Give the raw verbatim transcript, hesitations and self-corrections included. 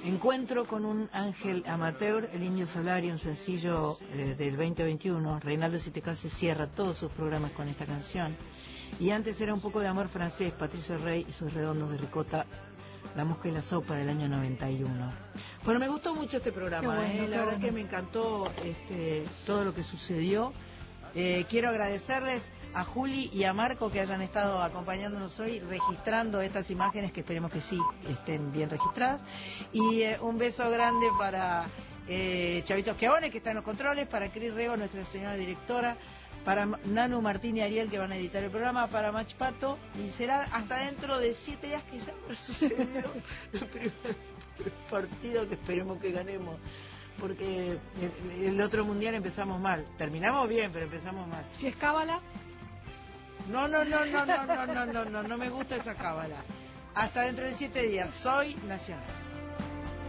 Encuentro con un ángel amateur, El Indio Solari, un sencillo eh, del veinte veintiuno. Reinaldo Sitecase cierra todos sus programas con esta canción. Y antes era Un poco de amor francés, Patricio Rey y sus redondos de ricota, La mosca y la sopa, del año noventa y uno. Bueno, me gustó mucho este programa, bueno, ¿eh? La verdad bueno. que me encantó este, todo lo que sucedió. Eh, quiero agradecerles a Juli y a Marco que hayan estado acompañándonos hoy, registrando estas imágenes, que esperemos que sí estén bien registradas. Y eh, un beso grande para eh, Chavito Schiavone, que está en los controles, para Cris Rego, nuestra señora directora, para Nanu, Martín y Ariel, que van a editar el programa, para Mach Pato, y será hasta dentro de siete días que ya habrá sucedido el primer partido, que esperemos que ganemos, porque el, el otro mundial empezamos mal, terminamos bien, pero empezamos mal. Si es cábala. No, no, no, no, no, no, no, no, no, no me gusta esa cábala. Hasta dentro de siete días. Soy Nacional.